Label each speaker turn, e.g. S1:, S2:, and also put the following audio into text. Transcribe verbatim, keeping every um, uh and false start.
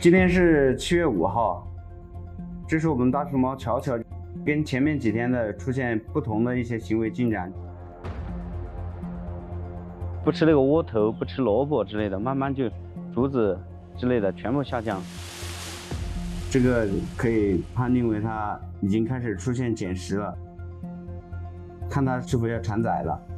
S1: 今天是七月五号，这是我们大熊猫巧巧跟前面几天的出现不同的一些行为进展。不吃那个窝头，不吃萝卜之类的，慢慢就竹子之类的全部下降。这个可以判定为它已经开始出现捡食了，看它是否要产崽了。